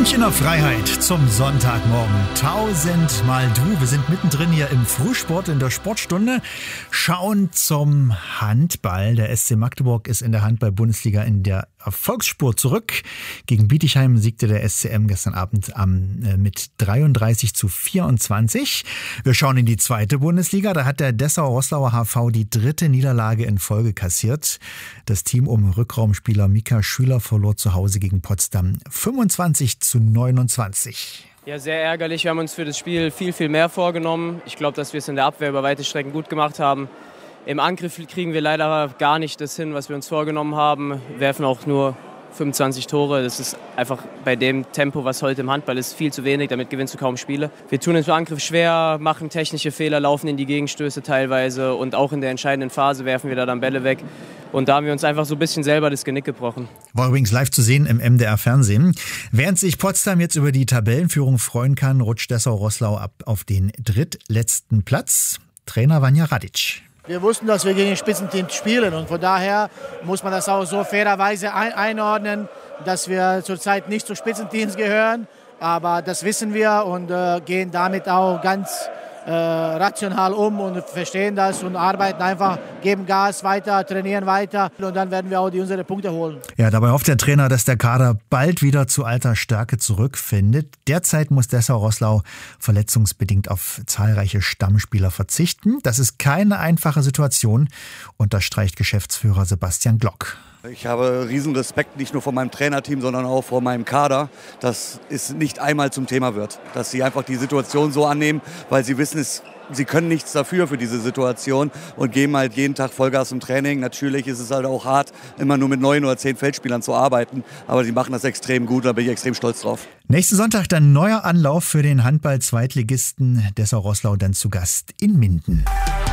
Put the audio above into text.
Münchener Freiheit zum Sonntagmorgen. 1000-mal du. Wir sind mittendrin hier im Frühsport in der Sportstunde. Schauen zum Handball. Der SC Magdeburg ist in der Handball-Bundesliga in der Erfolgsspur zurück. Gegen Bietigheim siegte der SCM gestern Abend mit 33:24. Wir schauen in die zweite Bundesliga. Da hat der Dessau-Roßlauer HV die dritte Niederlage in Folge kassiert. Das Team um Rückraumspieler Mika Schüler verlor zu Hause gegen Potsdam 25:29. Ja, sehr ärgerlich. Wir haben uns für das Spiel viel mehr vorgenommen. Ich glaube, dass wir es in der Abwehr über weite Strecken gut gemacht haben. Im Angriff kriegen wir leider gar nicht das hin, was wir uns vorgenommen haben. Wir werfen auch nur 25 Tore. Das ist einfach bei dem Tempo, was heute im Handball ist, viel zu wenig. Damit gewinnst du kaum Spiele. Wir tun es im Angriff schwer, machen technische Fehler, laufen in die Gegenstöße teilweise. Und auch in der entscheidenden Phase werfen wir da dann Bälle weg. Und da haben wir uns einfach so ein bisschen selber das Genick gebrochen. War übrigens live zu sehen im MDR-Fernsehen. Während sich Potsdam jetzt über die Tabellenführung freuen kann, rutscht Dessau-Roßlau ab auf den drittletzten Platz. Trainer Vanja Radic. Wir wussten, dass wir gegen ein Spitzenteam spielen und von daher muss man das auch so fairerweise einordnen, dass wir zurzeit nicht zu Spitzenteams gehören, aber das wissen wir und gehen damit auch ganz rational um und verstehen das und arbeiten einfach, geben Gas weiter, trainieren weiter und dann werden wir auch unsere Punkte holen. Ja, dabei hofft der Trainer, dass der Kader bald wieder zu alter Stärke zurückfindet. Derzeit muss Dessau-Roßlau verletzungsbedingt auf zahlreiche Stammspieler verzichten. Das ist keine einfache Situation, unterstreicht Geschäftsführer Sebastian Glock. Ich habe riesen Respekt, nicht nur vor meinem Trainerteam, sondern auch vor meinem Kader, dass es nicht einmal zum Thema wird. Dass sie einfach die Situation so annehmen, weil sie wissen, sie können nichts dafür für diese Situation und geben halt jeden Tag Vollgas im Training. Natürlich ist es halt auch hart, immer nur mit 9 oder 10 Feldspielern zu arbeiten, aber sie machen das extrem gut, da bin ich extrem stolz drauf. Nächsten Sonntag dann neuer Anlauf für den Handball-Zweitligisten Dessau-Roßlau, dann zu Gast in Minden.